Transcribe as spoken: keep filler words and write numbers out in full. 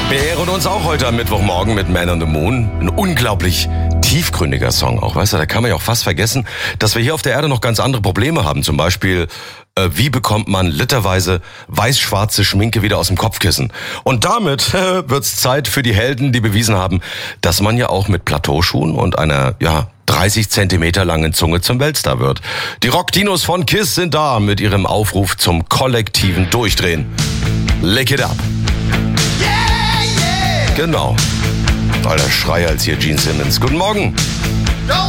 Wir ehren uns auch heute am Mittwochmorgen mit Man on the Moon. Ein unglaublich tiefgründiger Song auch, weißt du, da kann man ja auch fast vergessen, dass wir hier auf der Erde noch ganz andere Probleme haben. Zum Beispiel, äh, wie bekommt man literweise weiß-schwarze Schminke wieder aus dem Kopfkissen? Und damit äh, wird's Zeit für die Helden, die bewiesen haben, dass man ja auch mit Plateauschuhen und einer, ja, dreißig Zentimeter langen Zunge zum Weltstar wird. Die Rockdinos von KISS sind da mit ihrem Aufruf zum kollektiven Durchdrehen. Lick it up. Genau. Alter Schreier als hier Gene Simmons. Guten Morgen.